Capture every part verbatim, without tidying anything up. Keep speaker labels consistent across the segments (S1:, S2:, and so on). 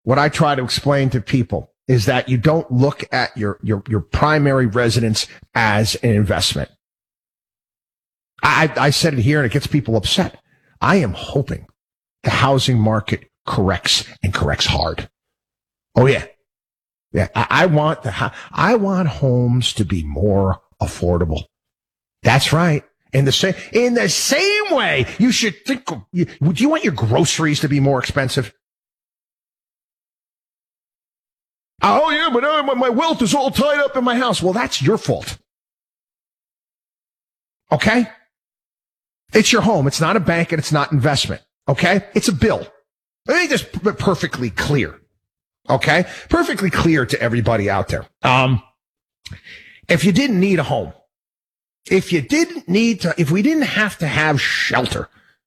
S1: what I try to explain to people is that you don't look at your, your, your primary residence as an investment. I, I said it here and it gets people upset. I am hoping the housing market corrects and corrects hard. Oh yeah. Yeah. I, I want the, I want homes to be more affordable. That's right. In the same, in the same way, you should think, you, do you want your groceries to be more expensive? Oh yeah, but uh, my wealth is all tied up in my house. Well, that's your fault. Okay? It's your home. It's not a bank and it's not investment. Okay? It's a bill. I think that's perfectly clear. Okay? Perfectly clear to everybody out there. Um, if you didn't need a home, if you didn't need to, if we didn't have to have shelter,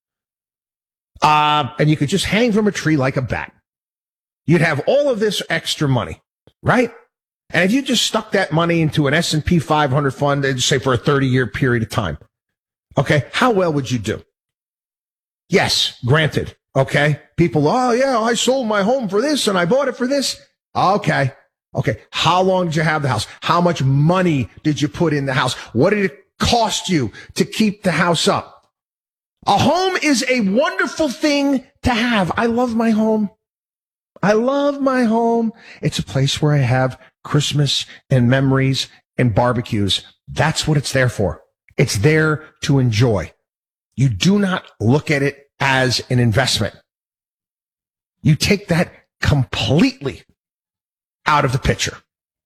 S1: uh, and you could just hang from a tree like a bat, you'd have all of this extra money, right? And if you just stuck that money into an S and P five hundred fund, say for a thirty year period of time, okay, how well would you do? Yes, granted, okay? People, oh yeah, I sold my home for this and I bought it for this. Okay, okay. How long did you have the house? How much money did you put in the house? What did it cost you to keep the house up? A home is a wonderful thing to have. I love my home. I love my home. It's a place where I have Christmas and memories and barbecues. That's what it's there for. It's there to enjoy. You do not look at it as an investment. You take that completely out of the picture.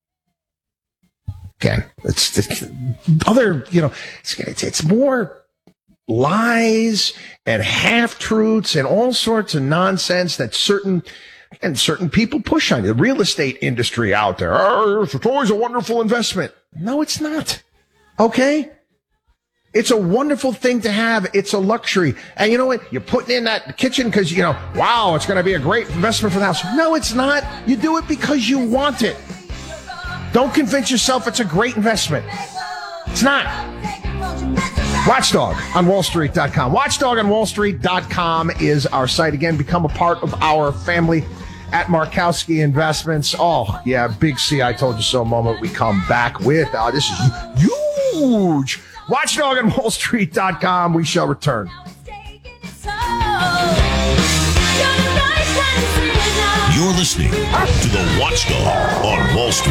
S1: Again, it's, it's other, you know, it's, it's, it's more lies and half-truths and all sorts of nonsense that certain and certain people push on you. The real estate industry out there, oh, it's always a wonderful investment. No, it's not. Okay? It's a wonderful thing to have. It's a luxury. And you know what? You're putting in that kitchen because, you know, wow, it's going to be a great investment for the house. No, it's not. You do it because you want it. Don't convince yourself it's a great investment. It's not. Watchdog on wall street dot com. watchdog on wall street dot com is our site. Again, become a part of our family at Markowski Investments. Oh, yeah, big C, I told you so moment we come back with. Uh, this is huge. watchdog on wall street dot com. We shall return.
S2: You're listening to the Watchdog on Wall Street.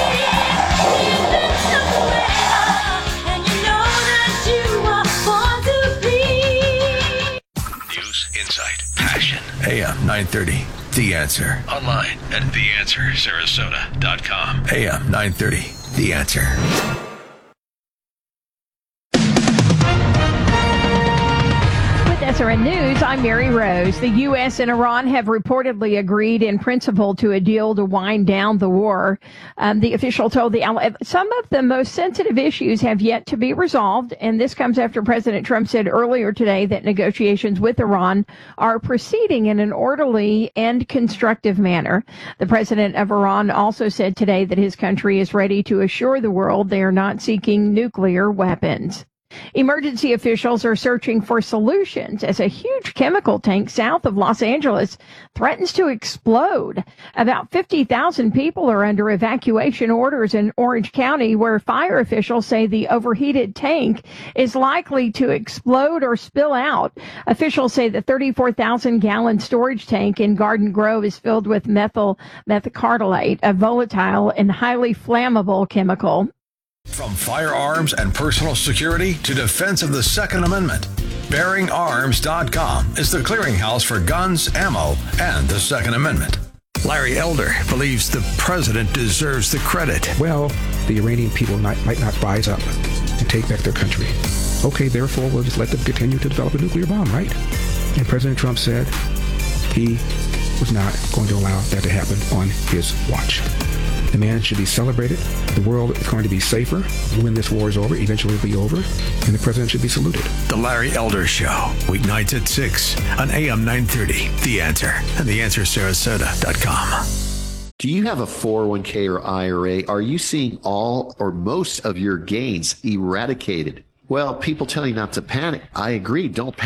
S2: News, insight, passion. A M nine thirty, The Answer. Online at the answer sarasota dot com. A M nine thirty, The Answer.
S3: S R N News, I'm Mary Rose. The U S and Iran have reportedly agreed in principle to a deal to wind down the war. Um, the official told the some of the most sensitive issues have yet to be resolved, and this comes after President Trump said earlier today that negotiations with Iran are proceeding in an orderly and constructive manner. The president of Iran also said today that his country is ready to assure the world they are not seeking nuclear weapons. Emergency officials are searching for solutions as a huge chemical tank south of Los Angeles threatens to explode. About fifty thousand people are under evacuation orders in Orange County, where fire officials say the overheated tank is likely to explode or spill out. Officials say the thirty-four thousand gallon storage tank in Garden Grove is filled with methyl methacrylate, a volatile and highly flammable chemical.
S2: From firearms and personal security to defense of the Second Amendment, bearing arms dot com is the clearinghouse for guns, ammo, and the Second Amendment. Larry Elder believes the president deserves the credit.
S4: Well, the Iranian people might, might not rise up and take back their country. Okay, therefore, we'll just let them continue to develop a nuclear bomb, right? And President Trump said he was not going to allow that to happen on his watch. The man should be celebrated. The world is going to be safer when this war is over. Eventually it'll be over. And the president should be saluted.
S2: The Larry Elder Show, weeknights at six on A M nine thirty. The Answer and the answer sarasota dot com.
S5: Do you have a four oh one k or I R A? Are you seeing all or most of your gains eradicated? Well, people tell you not to panic. I agree. Don't panic.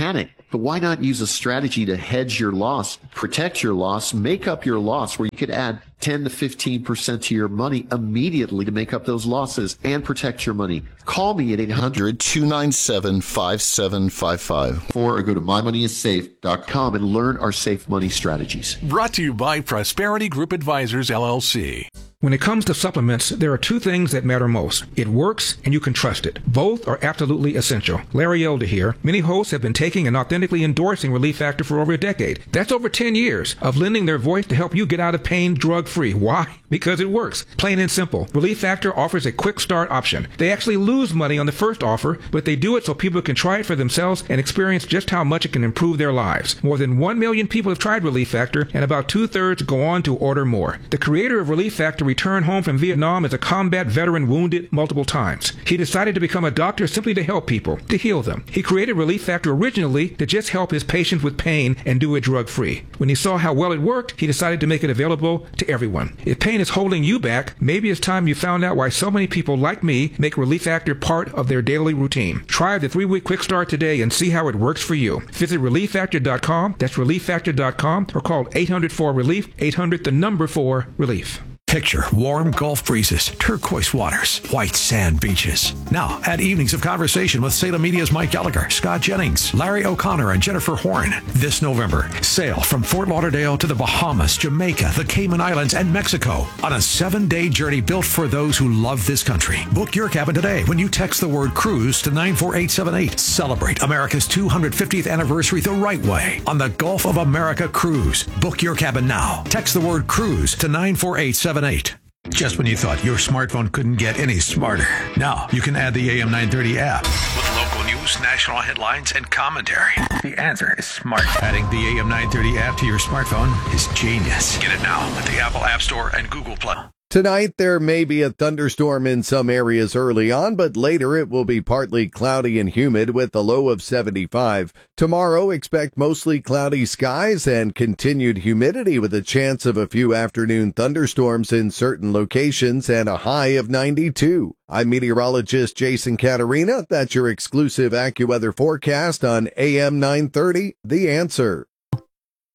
S5: But why not use a strategy to hedge your loss, protect your loss, make up your loss, where you could add ten to fifteen percent to your money immediately to make up those losses and protect your money? Call me at eight hundred,
S6: two nine seven, five seven five five
S5: or go to my money is safe dot com and learn our safe money strategies.
S7: Brought to you by Prosperity Group Advisors, L L C.
S4: When it comes to supplements, there are two things that matter most. It works and you can trust it. Both are absolutely essential. Larry Elder here. Many hosts have been taking and authentically endorsing Relief Factor for over a decade. That's over ten years of lending their voice to help you get out of pain drug-free. Why? Because it works. Plain and simple. Relief Factor offers a quick start option. They actually lose money on the first offer, but they do it so people can try it for themselves and experience just how much it can improve their lives. More than one million people have tried Relief Factor, and about two-thirds go on to order more. The creator of Relief Factor returned home from Vietnam as a combat veteran wounded multiple times. He decided to become a doctor simply to help people, to heal them. He created Relief Factor originally to just help his patients with pain and do it drug-free. When he saw how well it worked, he decided to make it available to everyone. If pain is holding you back, maybe it's time you found out why so many people like me make Relief Factor part of their daily routine. Try the three-week quick start today and see how it works for you. Visit relief factor dot com, that's relief factor dot com, or call eight hundred four relief, eight hundred the number four relief.
S2: Picture warm Gulf breezes, turquoise waters, white sand beaches. Now, add evenings of conversation with Salem Media's Mike Gallagher, Scott Jennings, Larry O'Connor, and Jennifer Horn. This November, sail from Fort Lauderdale to the Bahamas, Jamaica, the Cayman Islands, and Mexico on a seven-day journey built for those who love this country. Book your cabin today when you text the word cruise to nine four eight seven eight. Celebrate America's two hundred fiftieth anniversary the right way on the Gulf of America Cruise. Book your cabin now. Text the word cruise to nine four eight seven eight. Just when you thought your smartphone couldn't get any smarter, now you can add the A M nine thirty app with local news, national headlines, and commentary. The answer is smart. Adding the A M nine thirty app to your smartphone is genius. Get it now at the Apple App Store and Google Play.
S8: Tonight, there may be a thunderstorm in some areas early on, but later it will be partly cloudy and humid with a low of seventy-five. Tomorrow, expect mostly cloudy skies and continued humidity with a chance of a few afternoon thunderstorms in certain locations and a high of ninety-two. I'm meteorologist Jason Caterina. That's your exclusive AccuWeather forecast on A M nine thirty, The Answer.